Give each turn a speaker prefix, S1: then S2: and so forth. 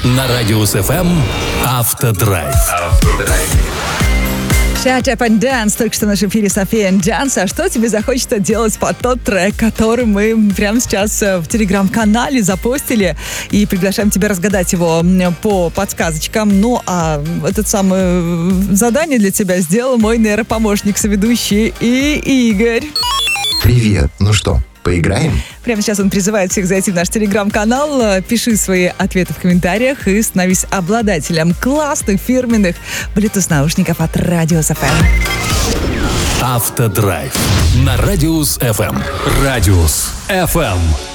S1: На Радиус ФМ «Автодрайв».
S2: Shut Up and Dance. Только что в нашем эфире София and Dance. А что тебе захочется делать под тот трек, который мы прямо сейчас в телеграм-канале запостили, и приглашаем тебя разгадать его по подсказочкам. Ну, а это самое задание для тебя сделал мой нейропомощник, соведущий и Игорь.
S3: Привет. Ну что, поиграем?
S2: Прямо сейчас он призывает всех зайти в наш телеграм-канал. Пиши свои ответы в комментариях и становись обладателем классных фирменных Bluetooth-наушников от Радиус ФМ.
S1: Автодрайв на Радиус ФМ. Радиус ФМ.